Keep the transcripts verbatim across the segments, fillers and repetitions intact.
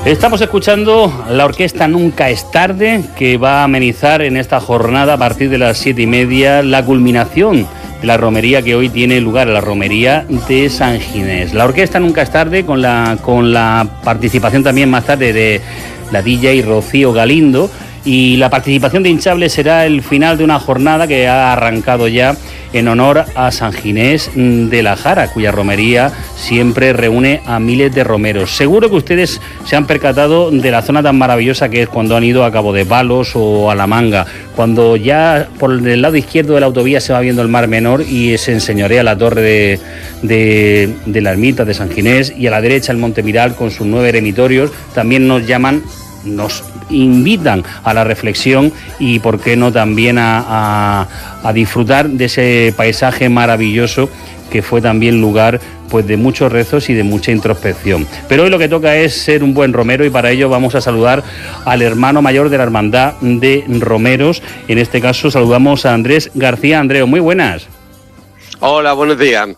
Estamos escuchando la orquesta Nunca es tarde, que va a amenizar en esta jornada a partir de las siete y media la culminación de la romería que hoy tiene lugar, la romería de San Ginés. La orquesta Nunca es tarde, con la, con la participación también más tarde de la D J Rocío Galindo, y la participación de hinchables será el final de una jornada que ha arrancado ya en honor a San Ginés de la Jara, cuya romería siempre reúne a miles de romeros. Seguro que ustedes se han percatado de la zona tan maravillosa que es cuando han ido a Cabo de Palos o a La Manga, cuando ya por el lado izquierdo de la autovía se va viendo el Mar Menor y se enseñorea la torre de, de, de la ermita de San Ginés, y a la derecha el Monte Miral con sus nueve eremitorios. También nos llaman, nos invitan a la reflexión y por qué no también a, a, a disfrutar de ese paisaje maravilloso que fue también lugar pues de muchos rezos y de mucha introspección. Pero hoy lo que toca es ser un buen romero, y para ello vamos a saludar al hermano mayor de la Hermandad de Romeros. En este caso saludamos a Andrés García. Andreu, muy buenas. Hola, buenos días.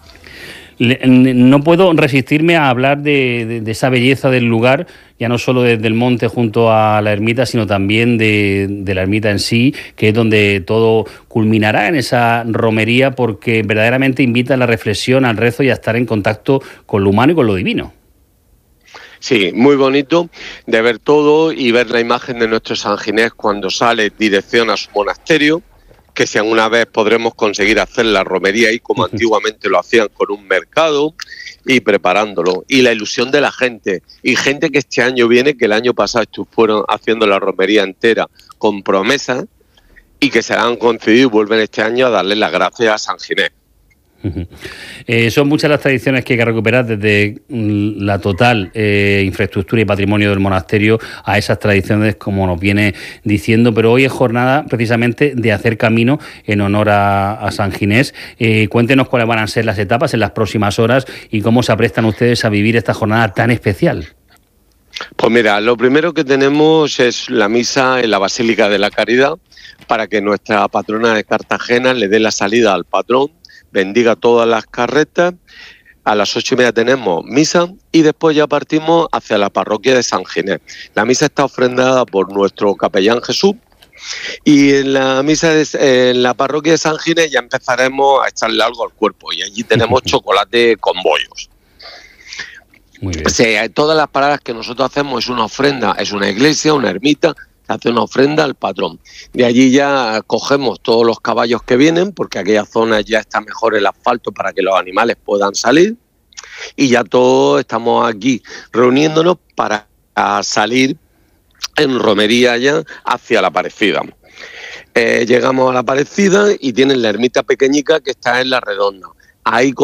No puedo resistirme a hablar de, de, de esa belleza del lugar, ya no solo desde el monte junto a la ermita, sino también de, de la ermita en sí, que es donde todo culminará en esa romería, porque verdaderamente invita a la reflexión, al rezo y a estar en contacto con lo humano y con lo divino. Sí, muy bonito de ver todo y ver la imagen de nuestro San Ginés cuando sale dirección a su monasterio, que si alguna vez podremos conseguir hacer la romería ahí como antiguamente lo hacían, con un mercado y preparándolo, y la ilusión de la gente, y gente que este año viene, que el año pasado fueron haciendo la romería entera con promesas y que se la han concedido y vuelven este año a darle las gracias a San Ginés. Uh-huh. Eh, son muchas las tradiciones que hay que recuperar, desde la total eh, infraestructura y patrimonio del monasterio a esas tradiciones, como nos viene diciendo, pero hoy es jornada precisamente de hacer camino en honor a, a San Ginés. Eh, cuéntenos cuáles van a ser las etapas en las próximas horas y cómo se aprestan ustedes a vivir esta jornada tan especial. Pues mira, lo primero que tenemos es la misa en la Basílica de la Caridad, para que nuestra patrona de Cartagena le dé la salida al patrón, bendiga todas las carretas. A las ocho y media tenemos misa y después ya partimos hacia la parroquia de San Ginés. La misa está ofrendada por nuestro capellán Jesús, y en la misa de, en la parroquia de San Ginés ya empezaremos a echarle algo al cuerpo, y allí tenemos chocolate con bollos. Muy bien. O sea, todas las paradas que nosotros hacemos es una ofrenda, es una iglesia, una ermita, se hace una ofrenda al patrón. De allí ya cogemos todos los caballos que vienen, porque aquella zona ya está mejor el asfalto para que los animales puedan salir, y ya todos estamos aquí reuniéndonos para salir en romería ya hacia la Aparecida. Eh, llegamos a la Aparecida y tienen la ermita pequeñica que está en la Redonda. Ahí